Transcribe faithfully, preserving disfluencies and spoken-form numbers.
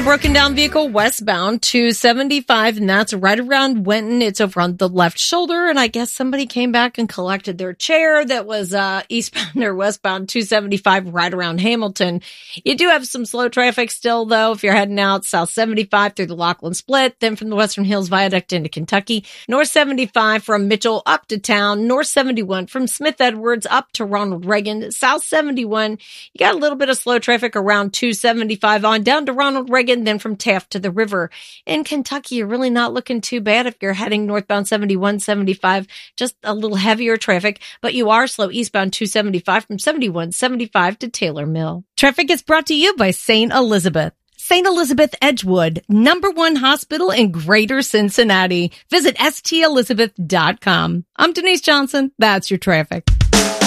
a broken down vehicle westbound two seventy-five, and that's right around Winton. It's over on the left shoulder, and I guess somebody came back and collected their chair that was uh eastbound or westbound two seventy-five right around Hamilton. You do have some slow traffic still, though, if you're heading out south seventy-five through the Lachlan Split, then from the Western Hills Viaduct into Kentucky, north seventy-five from Mitchell up to town, north seventy-one from Smith Edwards up to Ronald Reagan, south seventy-one. You got a little bit of slow traffic around two seventy-five on down to Ronald Reagan, then from Taft to the river. In Kentucky, you're really not looking too bad if you're heading northbound seventy-one, seventy-five, just a little heavier traffic, but you are slow eastbound two seventy-five from seventy-one, seventy-five to Taylor Mill. Traffic is brought to you by Saint Elizabeth. Saint Elizabeth Edgewood, number one hospital in Greater Cincinnati. Visit S T Elizabeth dot com. I'm Denise Johnson. That's your traffic.